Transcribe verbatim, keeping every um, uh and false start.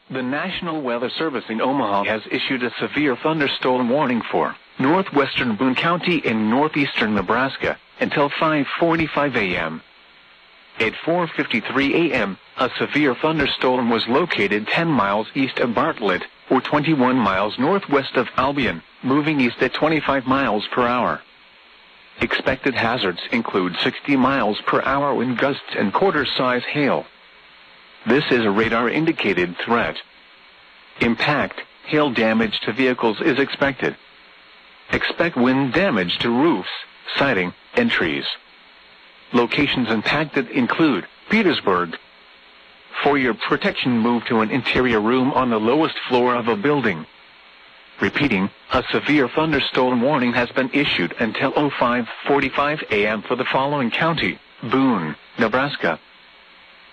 The National Weather Service in Omaha has issued a severe thunderstorm warning for northwestern Boone County and northeastern Nebraska until five forty-five a m At four fifty-three a m, a severe thunderstorm was located ten miles east of Bartlett, or twenty-one miles northwest of Albion, moving east at twenty-five miles per hour. Expected hazards include sixty miles per hour wind gusts and quarter-size hail. This is a radar-indicated threat. Impact, hail damage to vehicles is expected. Expect wind damage to roofs, siding, and trees. Locations impacted include Petersburg. For your protection, move to an interior room on the lowest floor of a building. Repeating, a severe thunderstorm warning has been issued until five forty-five a m for the following county: Boone, Nebraska,